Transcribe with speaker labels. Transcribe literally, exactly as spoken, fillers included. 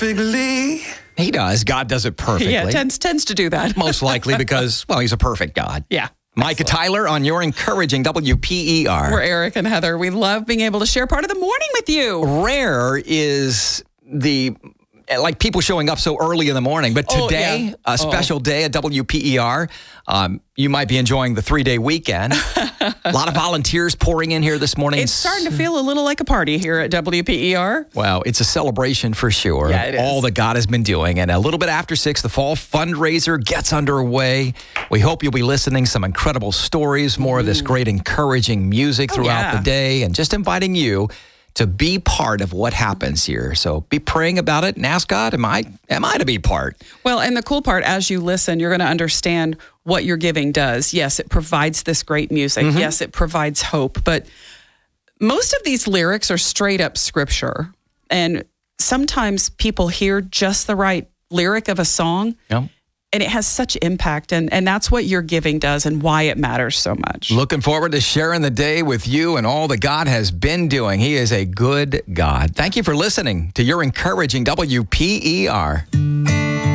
Speaker 1: perfectly.
Speaker 2: He does. God does it perfectly.
Speaker 3: Yeah, tends tends to do that.
Speaker 2: Most likely because, well, he's a perfect God.
Speaker 3: Yeah.
Speaker 2: Micah Tyler on your encouraging W P E R.
Speaker 3: We're Eric and Heather. We love being able to share part of the morning with you.
Speaker 2: Rare is the, like people showing up so early in the morning. But
Speaker 3: Oh,
Speaker 2: today,
Speaker 3: yeah.
Speaker 2: a special
Speaker 3: Oh.
Speaker 2: day at W P E R. Um, you might be enjoying the three-day weekend. A lot of volunteers pouring in here this morning.
Speaker 3: It's starting to feel a little like a party here at W P E R.
Speaker 2: Wow, it's a celebration for sure.
Speaker 3: Yeah, it is.
Speaker 2: All that God has been doing. And a little bit after six, the fall fundraiser gets underway. We hope you'll be listening. Some incredible stories, more of this great encouraging music
Speaker 3: Oh,
Speaker 2: throughout
Speaker 3: yeah.
Speaker 2: the day, and just inviting you to be part of what happens here. So be praying about it and ask God, am I, am I to be part?
Speaker 3: Well, and the cool part, as you listen, you're going to understand what your giving does. Yes, it provides this great music.
Speaker 2: Mm-hmm.
Speaker 3: Yes, it provides hope. But most of these lyrics are straight up scripture. And sometimes people hear just the right lyric of a song,
Speaker 2: Yeah.
Speaker 3: and it has such impact. And, and that's what your giving does and why it matters so much.
Speaker 2: Looking forward to sharing the day with you and all that God has been doing. He is a good God. Thank you for listening to your encouraging W P E R.